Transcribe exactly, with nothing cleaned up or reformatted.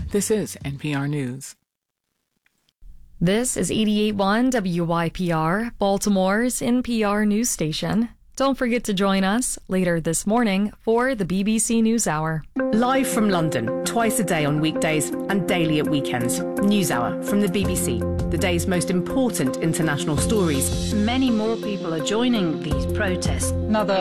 This is N P R News. This is eighty-eight point one W Y P R, Baltimore's N P R news station. Don't forget to join us later this morning for the B B C NewsHour. Live from London, twice a day on weekdays and daily at weekends. NewsHour from the B B C, the day's most important international stories. Many more people are joining these protests. Another